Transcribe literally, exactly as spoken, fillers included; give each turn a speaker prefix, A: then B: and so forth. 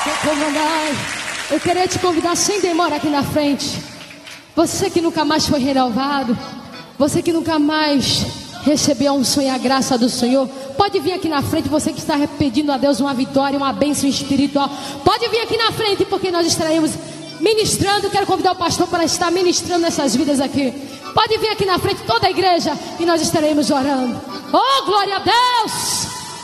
A: Comandai, eu queria te convidar sem demora aqui na frente. Você que nunca mais foi renovado, você que nunca mais recebeu a unção e a graça do Senhor, pode vir aqui na frente. Você que está pedindo a Deus uma vitória, uma bênção espiritual, pode vir aqui na frente, porque nós estaremos ministrando. Quero convidar o pastor para estar ministrando nessas vidas aqui. Pode vir aqui na frente, toda a igreja, e nós estaremos orando. Oh, glória a Deus!